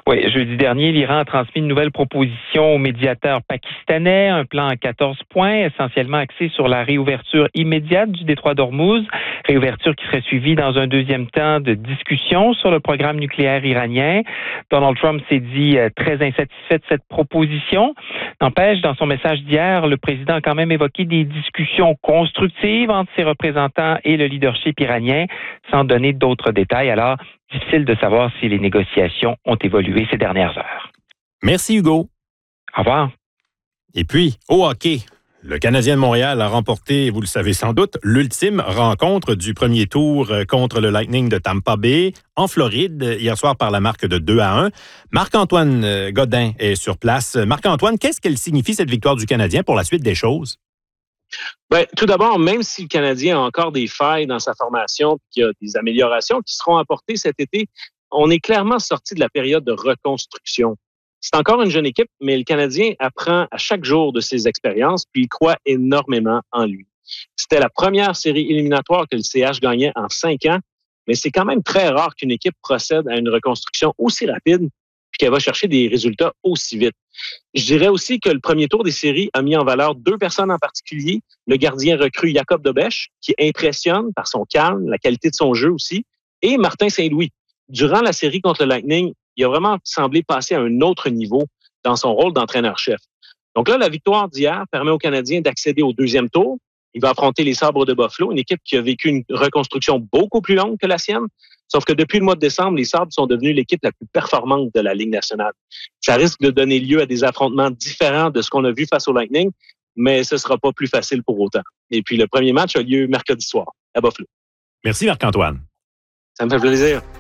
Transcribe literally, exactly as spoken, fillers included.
Oui, jeudi dernier, l'Iran a transmis une nouvelle proposition au médiateur pakistanais, un plan à quatorze points, essentiellement axé sur la réouverture immédiate du détroit d'Ormuz, réouverture qui serait suivie dans un deuxième temps de discussion sur le programme nucléaire iranien. Donald Trump s'est dit euh, très insatisfait de cette proposition. N'empêche, dans son message d'hier, le président a quand même évoqué des discussions constructives entre ses représentants et le leadership iranien, sans donner d'autres détails. Alors, difficile de savoir si les négociations ont évolué ces dernières heures. Merci Hugo. Au revoir. Et puis, au hockey, le Canadien de Montréal a remporté, vous le savez sans doute, l'ultime rencontre du premier tour contre le Lightning de Tampa Bay en Floride, hier soir par la marque de deux à un. Marc-Antoine Godin est sur place. Marc-Antoine, qu'est-ce qu'elle signifie cette victoire du Canadien pour la suite des choses? Bien, tout d'abord, même si le Canadien a encore des failles dans sa formation, qu'il y a des améliorations qui seront apportées cet été, on est clairement sorti de la période de reconstruction. C'est encore une jeune équipe, mais le Canadien apprend à chaque jour de ses expériences, puis il croit énormément en lui. C'était la première série éliminatoire que le C H gagnait en cinq ans, mais c'est quand même très rare qu'une équipe procède à une reconstruction aussi rapide puis qu'elle va chercher des résultats aussi vite. Je dirais aussi que le premier tour des séries a mis en valeur deux personnes en particulier. Le gardien recru Jacob Dobèche, qui impressionne par son calme, la qualité de son jeu aussi, et Martin Saint-Louis. Durant la série contre le Lightning, il a vraiment semblé passer à un autre niveau dans son rôle d'entraîneur-chef. Donc là, la victoire d'hier permet aux Canadiens d'accéder au deuxième tour. Il va affronter les Sabres de Buffalo, une équipe qui a vécu une reconstruction beaucoup plus longue que la sienne. Sauf que depuis le mois de décembre, les Sabres sont devenus l'équipe la plus performante de la Ligue nationale. Ça risque de donner lieu à des affrontements différents de ce qu'on a vu face au Lightning, mais ce ne sera pas plus facile pour autant. Et puis, le premier match a lieu mercredi soir à Buffalo. Merci Marc-Antoine. Ça me fait plaisir.